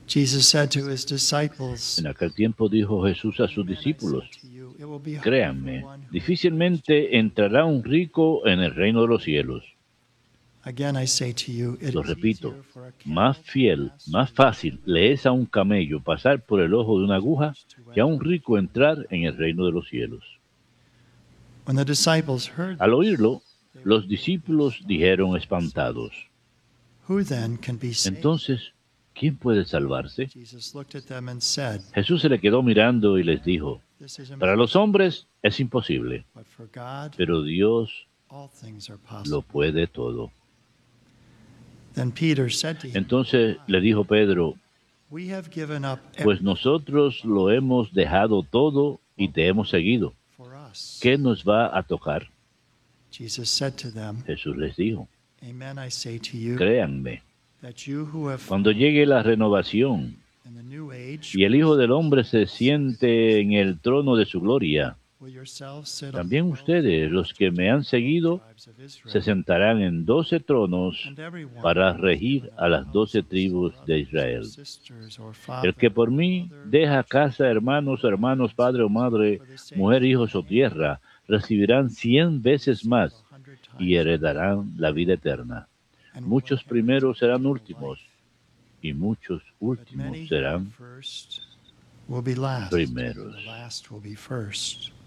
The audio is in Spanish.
Jesus said to his disciples, En aquel tiempo dijo Jesús a sus "Amen, I say discípulos, to you, it will be hard for créanme, one who difícilmente entrará un rico en el reino de los cielos. again I say to you, it Lo is repito, easier for a más camel to fiel, pass más through the eye fácil of a le es needle a un camello pasar por el ojo de una aguja to que a un enter the rico kingdom of entrar en God." el reino de los cielos. When the disciples heard Al this, oírlo, they were los greatly discípulos dijeron astonished and said, espantados, "Who then can be saved?" entonces, ¿quién puede salvarse? Jesus looked at them and said, Jesús se le quedó mirando y les dijo, "This is para los impossible, hombres es imposible, but for God pero Dios all things are lo possible." puede todo. Then Peter said to him, Entonces le dijo Pedro, "We have given up pues everything nosotros lo hemos dejado todo y te hemos seguido. for us." ¿Qué nos va a tocar? Jesus said to them, Jesús les dijo, "Amen, I say to you, créanme, that you who have cuando llegue la renovación in the new age y el Hijo del Hombre se siente en el trono de su gloria, will yourselves sit on the también 12 ustedes, los que me han seguido, tribes of se Israel, sentarán en 12 tronos and everyone para who has regir given a up las 12 houses, tribus de brothers, or Israel. sisters, or El father, que por or mí mother, deja casa, children, hermanos, or hermanos, lands, padre o madre, for the sake mujer, of hijos my o name, tierra, recibirán 100 will veces receive más 100 y times more, heredarán la vida eterna. and will Muchos inherit primeros serán eternal últimos life. y muchos But últimos many who are serán first will be last, and primeros. the last will be first.